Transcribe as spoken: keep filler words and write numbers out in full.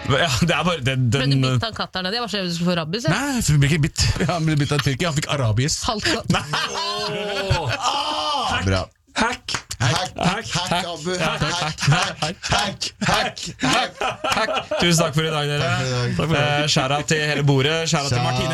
Ja, det er bare den, den, Ble du bitt av en katt der nede? Jeg var så redd du skulle få rabies. Nei, han ble ikke bitt. Han ble bitt av en tyrker, han fikk arabisk. Halvt Bra. Hack! Hack, hack, hack, Abu. Hack, hack, hack, hack, hack, hack. Tusen takk for i dag, dere. Takk for i dag. Eh, Shout-out til hele bordet. Shout-out til Martine